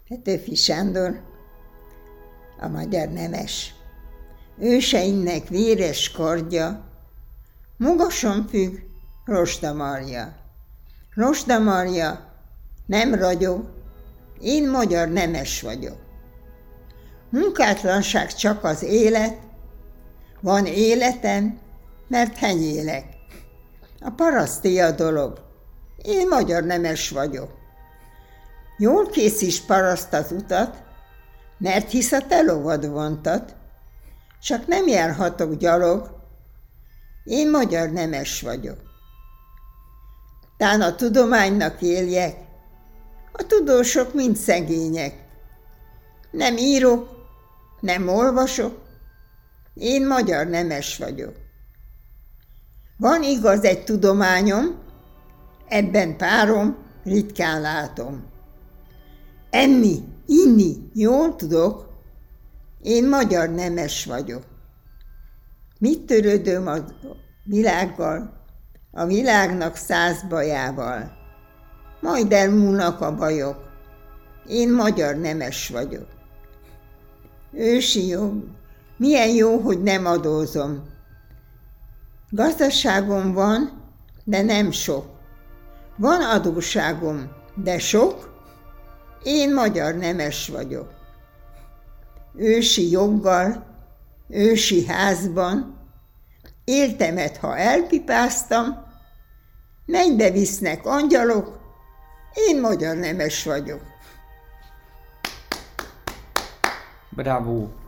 Petőfi Sándor, a magyar nemes. Őseinknek véres kardja, magasan függ Rozsda Marja. Rozsda Marja nem ragyog, én magyar nemes vagyok. Munkátlanság csak az élet, van életem, mert henyélek. A paraszté a dolog, én magyar nemes vagyok. Jól készíts paraszt az utat, mert hisz a te lovad vontat, csak nem járhatok gyalog, én magyar nemes vagyok. Tán a tudománynak éljek, a tudósok mind szegények. Nem írok, nem olvasok, én magyar nemes vagyok. Van igaz egy tudományom, ebben párom ritkán látom. Enni, inni jól tudok, én magyar nemes vagyok. Mit törődöm a világgal, a világnak 100 bajával? Majd elmúlnak a bajok, én magyar nemes vagyok. Ősi jog, milyen jó, hogy nem adózom. Gazdaságom van, de nem sok. Van adósságom, de sok, én magyar nemes vagyok. Ősi joggal, ősi házban, éltemet, ha elpipáztam, mennybe visznek angyalok, én magyar nemes vagyok. Bravo!